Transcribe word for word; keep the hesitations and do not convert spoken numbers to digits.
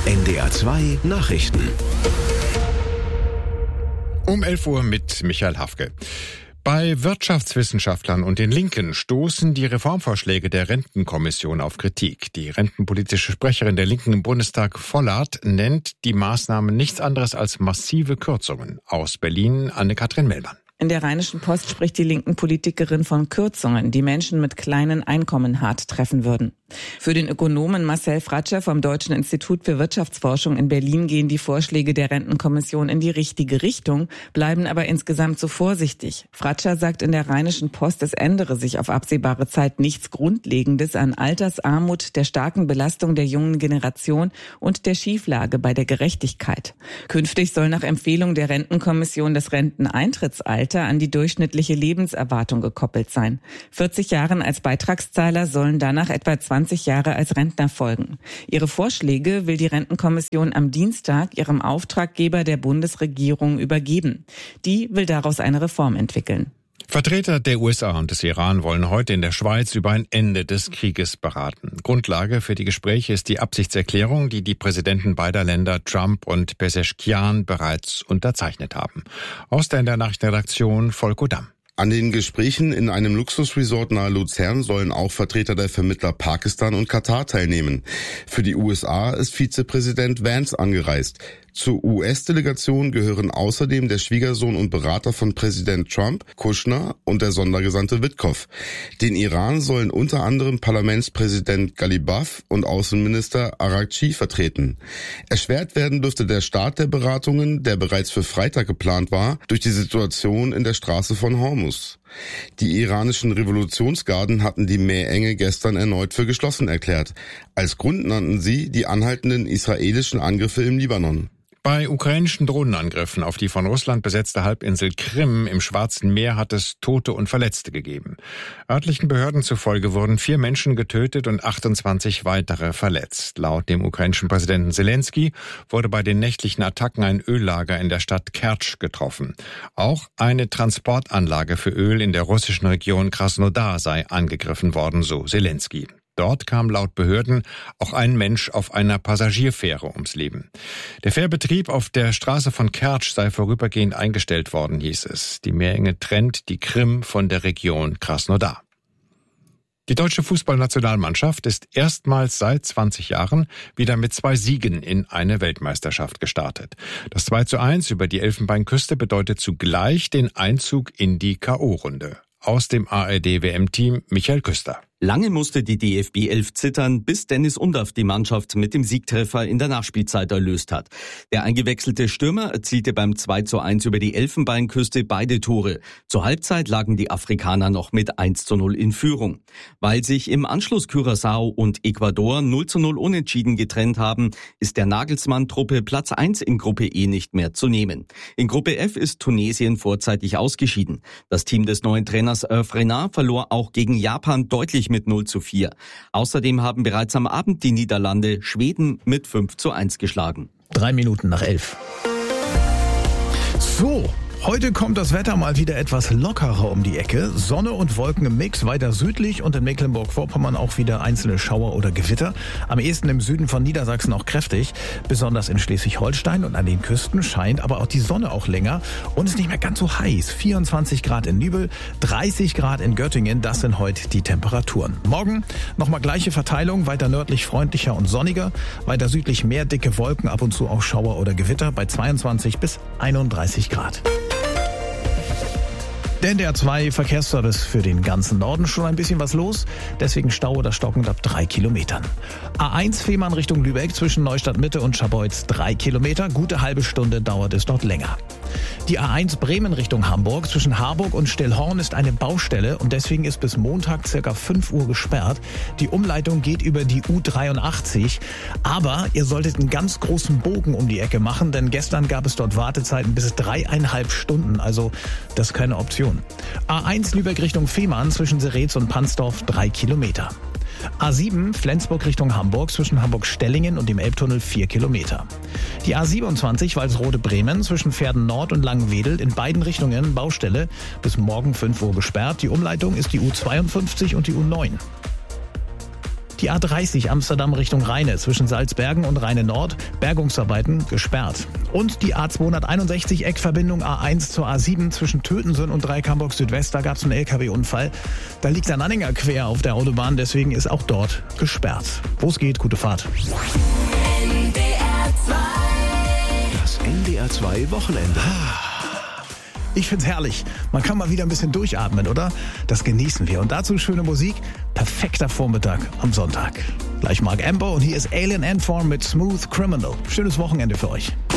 N D R zwei Nachrichten. Um elf Uhr mit Michael Hafke. Bei Wirtschaftswissenschaftlern und den Linken stoßen die Reformvorschläge der Rentenkommission auf Kritik. Die rentenpolitische Sprecherin der Linken im Bundestag, Vollert, nennt die Maßnahmen nichts anderes als massive Kürzungen. Aus Berlin, Anne-Kathrin Mellmann. In der Rheinischen Post spricht die linken Politikerin von Kürzungen, die Menschen mit kleinen Einkommen hart treffen würden. Für den Ökonomen Marcel Fratscher vom Deutschen Institut für Wirtschaftsforschung in Berlin gehen die Vorschläge der Rentenkommission in die richtige Richtung, bleiben aber insgesamt zu vorsichtig. Fratscher sagt in der Rheinischen Post, es ändere sich auf absehbare Zeit nichts Grundlegendes an Altersarmut, der starken Belastung der jungen Generation und der Schieflage bei der Gerechtigkeit. Künftig soll nach Empfehlung der Rentenkommission das Renteneintrittsalter an die durchschnittliche Lebenserwartung gekoppelt sein. vierzig Jahren als Beitragszahler sollen danach etwa zwanzig Jahre als Rentner folgen. Ihre Vorschläge will die Rentenkommission am Dienstag ihrem Auftraggeber der Bundesregierung übergeben. Die will daraus eine Reform entwickeln. Vertreter der U S A und des Iran wollen heute in der Schweiz über ein Ende des Krieges beraten. Grundlage für die Gespräche ist die Absichtserklärung, die die Präsidenten beider Länder, Trump und Pezeshkian, bereits unterzeichnet haben. Aus der Nachrichtenredaktion Volko Damm. An den Gesprächen in einem Luxusresort nahe Luzern sollen auch Vertreter der Vermittler Pakistan und Katar teilnehmen. Für die U S A ist Vizepräsident Vance angereist. Zur U S-Delegation gehören außerdem der Schwiegersohn und Berater von Präsident Trump, Kushner, und der Sondergesandte Witkow. Den Iran sollen unter anderem Parlamentspräsident Ghalibaf und Außenminister Araghchi vertreten. Erschwert werden dürfte der Start der Beratungen, der bereits für Freitag geplant war, durch die Situation in der Straße von Hormuz. Die iranischen Revolutionsgarden hatten die Meerenge gestern erneut für geschlossen erklärt. Als Grund nannten sie die anhaltenden israelischen Angriffe im Libanon. Bei ukrainischen Drohnenangriffen auf die von Russland besetzte Halbinsel Krim im Schwarzen Meer hat es Tote und Verletzte gegeben. Örtlichen Behörden zufolge wurden vier Menschen getötet und achtundzwanzig weitere verletzt. Laut dem ukrainischen Präsidenten Zelensky wurde bei den nächtlichen Attacken ein Öllager in der Stadt Kertsch getroffen. Auch eine Transportanlage für Öl in der russischen Region Krasnodar sei angegriffen worden, so Zelensky. Dort kam laut Behörden auch ein Mensch auf einer Passagierfähre ums Leben. Der Fährbetrieb auf der Straße von Kertsch sei vorübergehend eingestellt worden, hieß es. Die Meerenge trennt die Krim von der Region Krasnodar. Die deutsche Fußballnationalmannschaft ist erstmals seit zwanzig Jahren wieder mit zwei Siegen in eine Weltmeisterschaft gestartet. Das zwei zu eins über die Elfenbeinküste bedeutet zugleich den Einzug in die K O-Runde. Aus dem A R D-W M-Team Michael Küster. Lange musste die D F B elf zittern, bis Dennis Undaff die Mannschaft mit dem Siegtreffer in der Nachspielzeit erlöst hat. Der eingewechselte Stürmer erzielte beim zwei zu eins über die Elfenbeinküste beide Tore. Zur Halbzeit lagen die Afrikaner noch mit eins zu null in Führung. Weil sich im Anschluss Curaçao und Ecuador null zu null unentschieden getrennt haben, ist der Nagelsmann-Truppe Platz eins in Gruppe E nicht mehr zu nehmen. In Gruppe F ist Tunesien vorzeitig ausgeschieden. Das Team des neuen Trainers Hervé Renard verlor auch gegen Japan deutlich mit null zu vier. Außerdem haben bereits am Abend die Niederlande Schweden mit fünf zu eins geschlagen. Drei Minuten nach elf. So. Heute kommt das Wetter mal wieder etwas lockerer um die Ecke. Sonne und Wolken im Mix, weiter südlich und in Mecklenburg-Vorpommern auch wieder einzelne Schauer oder Gewitter. Am ehesten im Süden von Niedersachsen auch kräftig. Besonders in Schleswig-Holstein und an den Küsten scheint aber auch die Sonne auch länger und ist nicht mehr ganz so heiß. vierundzwanzig Grad in Nübel, dreißig Grad in Göttingen, das sind heute die Temperaturen. Morgen nochmal gleiche Verteilung, weiter nördlich freundlicher und sonniger, weiter südlich mehr dicke Wolken, ab und zu auch Schauer oder Gewitter bei zweiundzwanzig bis einunddreißig Grad. Der N D R zwei Verkehrsservice für den ganzen Norden, schon ein bisschen was los, deswegen Stau oder stockend ab drei Kilometern. A eins Fehmarn Richtung Lübeck zwischen Neustadt Mitte und Scharbeutz drei Kilometer, gute halbe Stunde dauert es dort länger. Die A eins Bremen Richtung Hamburg zwischen Harburg und Stillhorn ist eine Baustelle und deswegen ist bis Montag circa fünf Uhr gesperrt. Die Umleitung geht über die U dreiundachtzig, aber ihr solltet einen ganz großen Bogen um die Ecke machen, denn gestern gab es dort Wartezeiten bis dreieinhalb Stunden, also das ist keine Option. A eins Lübeck Richtung Fehmarn zwischen Seretz und Pansdorf drei Kilometer. A sieben Flensburg Richtung Hamburg zwischen Hamburg-Stellingen und dem Elbtunnel vier Kilometer. Die A siebenundzwanzig Walsrode-Bremen zwischen Verden Nord und Langenwedel in beiden Richtungen Baustelle bis morgen fünf Uhr gesperrt. Die Umleitung ist die U zweiundfünfzig und die U neun. Die A dreißig Amsterdam Richtung Rheine zwischen Salzbergen und Rheine Nord, Bergungsarbeiten gesperrt. Und die A zweihunderteinundsechzig Eckverbindung A eins zur A sieben zwischen Tötensen und Dreikamburg Südwest, da gab es einen L K W-Unfall. Da liegt ein Anhänger quer auf der Autobahn, deswegen ist auch dort gesperrt. Wo es geht, gute Fahrt. N D R zwei. Das N D R zwei Wochenende. Ich find's herrlich. Man kann mal wieder ein bisschen durchatmen, oder? Das genießen wir. Und dazu schöne Musik. Perfekter Vormittag am Sonntag. Gleich Mark Amber und hier ist Alien Ant Farm mit Smooth Criminal. Schönes Wochenende für euch.